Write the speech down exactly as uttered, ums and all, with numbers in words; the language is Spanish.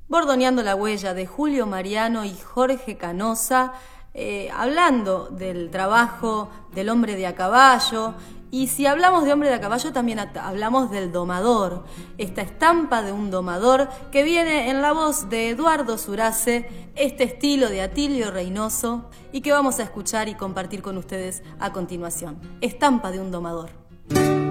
Bordoneando la huella de Julio Mariano y Jorge Canosa, eh, hablando del trabajo del hombre de a caballo. Y si hablamos de hombre de a caballo, también hablamos del domador, esta estampa de un domador que viene en la voz de Eduardo Surace, este estilo de Atilio Reynoso, y que vamos a escuchar y compartir con ustedes a continuación. Estampa de un domador.